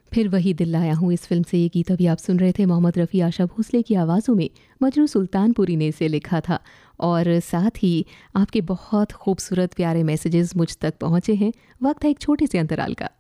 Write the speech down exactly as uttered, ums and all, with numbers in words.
फिर वही दिल लाया हूँ इस फिल्म से ये गीत अभी आप सुन रहे थे। मोहम्मद रफ़ी, आशा भोसले की आवाज़ों में मजरू सुल्तानपुरी ने इसे लिखा था। और साथ ही आपके बहुत खूबसूरत प्यारे मैसेजेस मुझ तक पहुँचे हैं। वक्त है एक छोटे से अंतराल का।